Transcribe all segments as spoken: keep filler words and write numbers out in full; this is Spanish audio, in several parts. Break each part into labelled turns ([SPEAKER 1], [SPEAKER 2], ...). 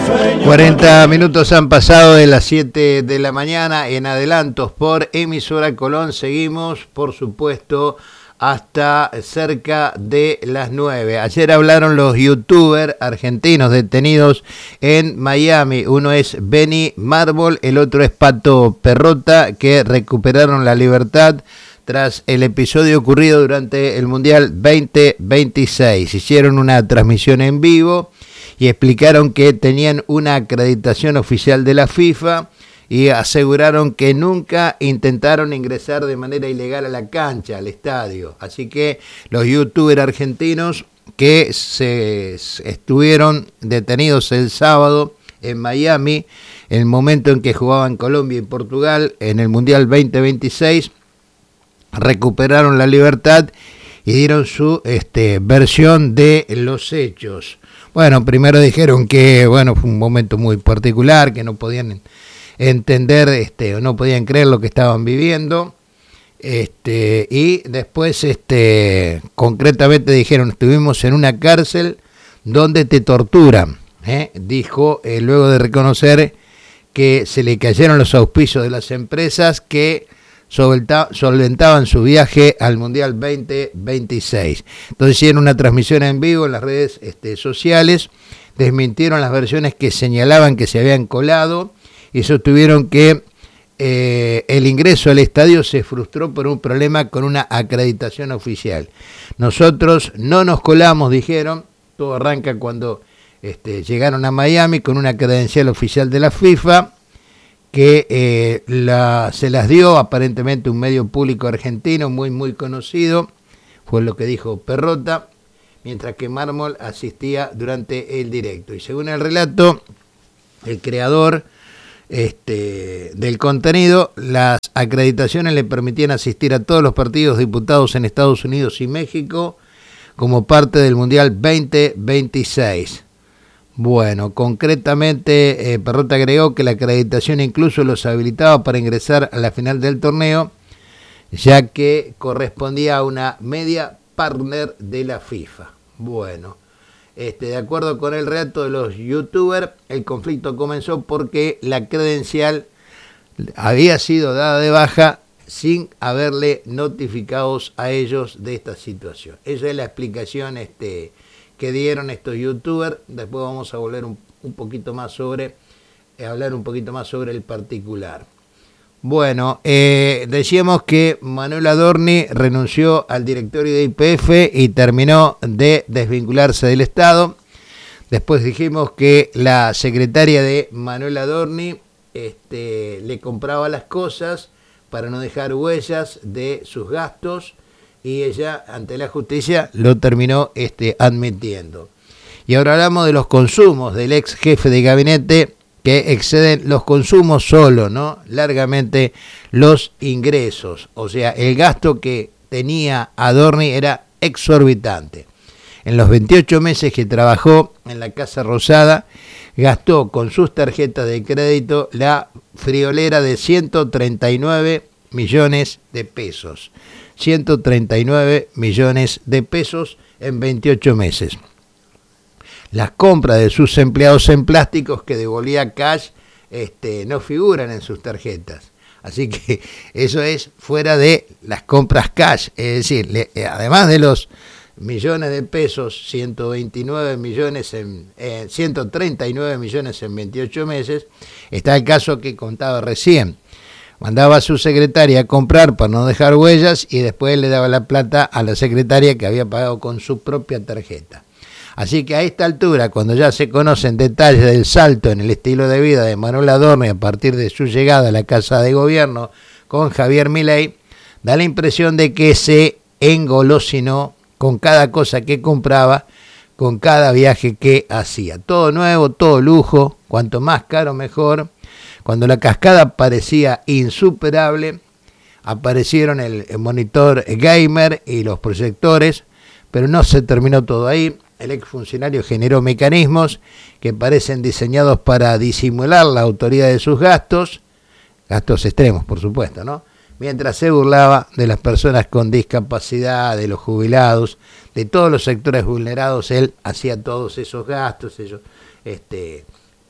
[SPEAKER 1] cuarenta minutos han pasado de las siete de la mañana en adelantos por Emisora Colón. Seguimos, por supuesto, hasta cerca de las nueve. Ayer hablaron los youtubers argentinos detenidos en Miami. Uno es Benny Marble, el otro es Pato Perrota, que recuperaron la libertad tras el episodio ocurrido durante el Mundial veinte veintiséis. Hicieron una transmisión en vivo y explicaron que tenían una acreditación oficial de la FIFA y aseguraron que nunca intentaron ingresar de manera ilegal a la cancha, al estadio. Así que los youtubers argentinos que se estuvieron detenidos el sábado en Miami, en el momento en que jugaban Colombia y Portugal en el Mundial veinte veintiséis, recuperaron la libertad y dieron su este, versión de los hechos. Bueno, primero dijeron que bueno, fue un momento muy particular, que no podían entender este, o no podían creer lo que estaban viviendo. Este, y después este, concretamente dijeron, estuvimos en una cárcel donde te torturan, ¿eh? Dijo, eh, luego de reconocer que se le cayeron los auspicios de las empresas que solventaban su viaje al Mundial veinte veintiséis. Entonces hicieron una transmisión en vivo en las redes este, sociales, desmintieron las versiones que señalaban que se habían colado y sostuvieron que eh, el ingreso al estadio se frustró por un problema con una acreditación oficial. Nosotros no nos colamos, dijeron. Todo arranca cuando este, llegaron a Miami con una credencial oficial de la FIFA que eh, la, se las dio aparentemente un medio público argentino muy muy conocido, fue lo que dijo Perrota, mientras que Mármol asistía durante el directo. Y según el relato, el creador este, del contenido, las acreditaciones le permitían asistir a todos los partidos disputados en Estados Unidos y México como parte del Mundial veinte veintiséis. Bueno, concretamente, eh, Perrota agregó que la acreditación incluso los habilitaba para ingresar a la final del torneo, ya que correspondía a una media partner de la FIFA. Bueno, este, de acuerdo con el relato de los youtubers, el conflicto comenzó porque la credencial había sido dada de baja sin haberle notificados a ellos de esta situación. Esa es la explicación este, que dieron estos youtubers. Después vamos a volver un, un poquito más sobre, eh, hablar un poquito más sobre el particular. Bueno, eh, decíamos que Manuel Adorni renunció al directorio de Y P F y terminó de desvincularse del Estado. Después dijimos que la secretaria de Manuel Adorni este, le compraba las cosas para no dejar huellas de sus gastos, y ella ante la justicia lo terminó este, admitiendo. Y ahora hablamos de los consumos del ex jefe de gabinete, que exceden los consumos solo, ¿no? Largamente los ingresos. O sea, el gasto que tenía Adorni era exorbitante. En los veintiocho meses que trabajó en la Casa Rosada, gastó con sus tarjetas de crédito la friolera de ciento treinta y nueve millones de pesos. ciento treinta y nueve millones de pesos en veintiocho meses. Las compras de sus empleados en plásticos que devolvía cash este, no figuran en sus tarjetas. Así que eso es fuera de las compras cash. Es decir, le, además de los millones de pesos, ciento veintinueve millones en, eh, ciento treinta y nueve millones en veintiocho meses, está el caso que contaba recién. Mandaba a su secretaria a comprar para no dejar huellas y después le daba la plata a la secretaria que había pagado con su propia tarjeta. Así que a esta altura, cuando ya se conocen detalles del salto en el estilo de vida de Manuel Adorni a partir de su llegada a la Casa de Gobierno con Javier Milei, da la impresión de que se engolosinó con cada cosa que compraba, con cada viaje que hacía. Todo nuevo, todo lujo, cuanto más caro mejor. Cuando la cascada parecía insuperable, aparecieron el, el monitor gamer y los proyectores, pero no se terminó todo ahí. El exfuncionario generó mecanismos que parecen diseñados para disimular la autoridad de sus gastos, gastos extremos, por supuesto, ¿no? Mientras se burlaba de las personas con discapacidad, de los jubilados, de todos los sectores vulnerados. Él hacía todos esos gastos, ellos este,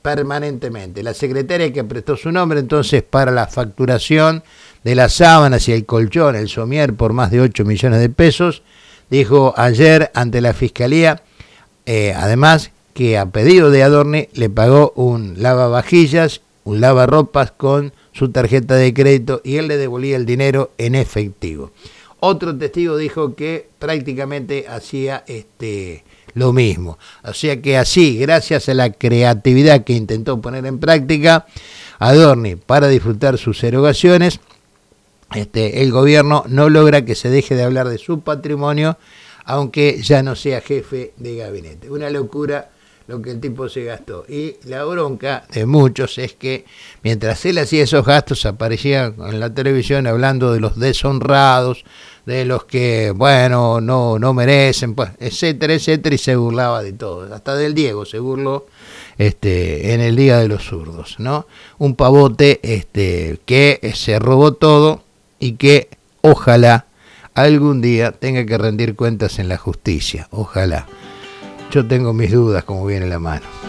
[SPEAKER 1] permanentemente. La secretaria que prestó su nombre entonces para la facturación de las sábanas y el colchón, el somier, por más de ocho millones de pesos, dijo ayer ante la Fiscalía, eh, además, que a pedido de Adorni le pagó un lavavajillas, un lavarropas con su tarjeta de crédito y él le devolvía el dinero en efectivo. Otro testigo dijo que prácticamente hacía este lo mismo. O sea que así, gracias a la creatividad que intentó poner en práctica Adorni para disfrutar sus erogaciones, este, el gobierno no logra que se deje de hablar de su patrimonio, aunque ya no sea jefe de gabinete. Una locura lo que el tipo se gastó. Y la bronca de muchos es que mientras él hacía esos gastos aparecía en la televisión hablando de los deshonrados, de los que, bueno, no, no merecen, pues, etcétera, etcétera, y se burlaba de todo. Hasta del Diego se burló este, en el Día de los Zurdos, ¿no? Un pavote este, que se robó todo y que ojalá algún día tenga que rendir cuentas en la justicia. Ojalá. Yo tengo mis dudas como viene la mano.